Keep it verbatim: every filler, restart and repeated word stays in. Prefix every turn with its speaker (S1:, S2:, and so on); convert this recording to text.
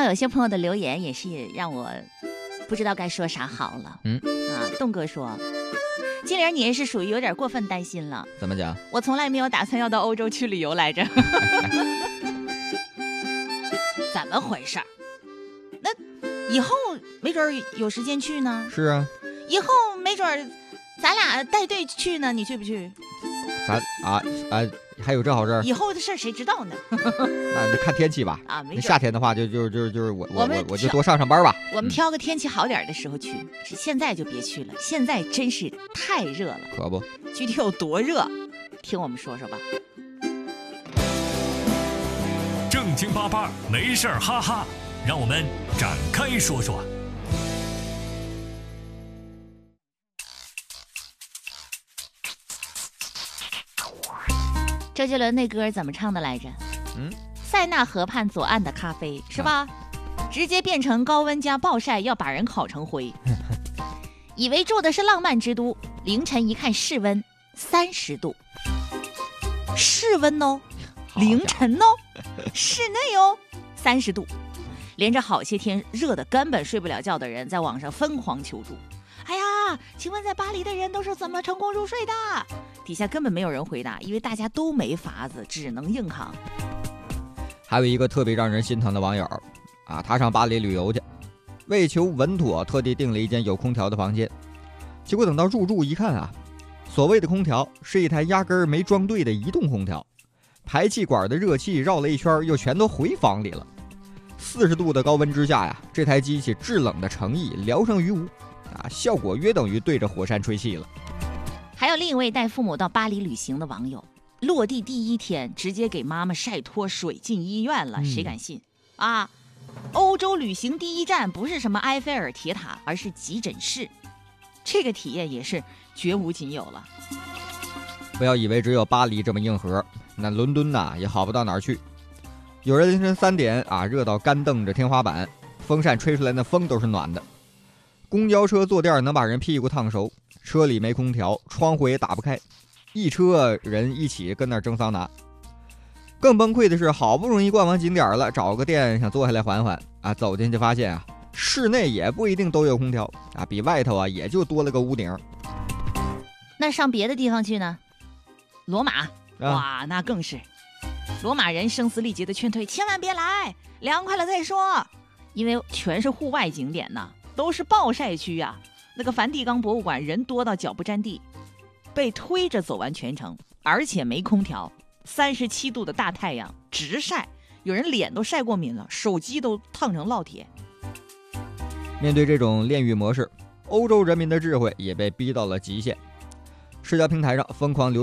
S1: 到有些朋友的留言也是让我不知道该说啥好了。
S2: 嗯
S1: 啊，栋哥说，金玲你是属于有点过分担心了。
S2: 怎么讲？
S1: 我从来没有打算要到欧洲去旅游来着。怎么回事？那以后没准有时间去呢。
S2: 是啊，
S1: 以后没准咱俩带队去呢，你去不去？
S2: 咱啊啊，还有这好事？
S1: 以后的事谁知道呢？
S2: 那看天气吧。
S1: 啊，没
S2: 准。夏天的话就，就就就就是我我
S1: 我
S2: 我就多上上班吧。
S1: 我们挑个天气好点的时候去，嗯、是现在就别去了，现在真是太热了。
S2: 可不，
S1: 具体有多热，听我们说说吧。
S3: 正经八八，没事儿哈哈，让我们展开说说。
S1: 周杰伦那歌怎么唱的来着？
S2: 嗯，
S1: 塞纳河畔左岸的咖啡是吧？啊、直接变成高温加暴晒，要把人烤成灰。以为住的是浪漫之都，凌晨一看室温三十度，室温哦，凌晨哦，室内哦，三十度，连着好些天热的根本睡不了觉的人，在网上疯狂求助。哎呀，请问在巴黎的人都是怎么成功入睡的？底下根本没有人回答，因为大家都没法子，只能硬扛。
S2: 还有一个特别让人心疼的网友啊，他上巴黎旅游去，为求稳妥，特地订了一间有空调的房间。结果等到入住一看啊，所谓的空调是一台压根儿没装对的移动空调，排气管的热气绕了一圈又全都回房里了。四十度的高温之下呀，这台机器制冷的诚意聊胜于无啊，效果约等于对着火山吹气了。
S1: 还有另一位带父母到巴黎旅行的网友，落地第一天直接给妈妈晒脱水进医院了，嗯、谁敢信啊？欧洲旅行第一站不是什么埃菲尔铁塔，而是急诊室，这个体验也是绝无仅有了。
S2: 不要以为只有巴黎这么硬核，那伦敦呐也好不到哪儿去。有人凌晨三点啊，热到干瞪着天花板，风扇吹出来那风都是暖的。公交车坐垫能把人屁股烫熟，车里没空调，窗户也打不开，一车人一起跟那儿蒸桑拿。更崩溃的是，好不容易逛完景点了，找个店想坐下来缓缓啊，走进去发现啊，室内也不一定都有空调啊，比外头啊也就多了个屋顶。
S1: 那上别的地方去呢？罗马，
S2: 啊、
S1: 哇，那更是。罗马人声嘶力竭的劝退，千万别来，凉快了再说，因为全是户外景点呢，都是暴晒区啊。那个梵蒂冈博物馆人多到脚不沾地，被推着走完全程，而且没空调，三十七度的大太阳直晒，有人脸都晒过敏了，手机都烫成烙铁。
S2: 面对这种炼狱模式，欧洲人民的智慧也被逼到了极限。社交平台上疯狂流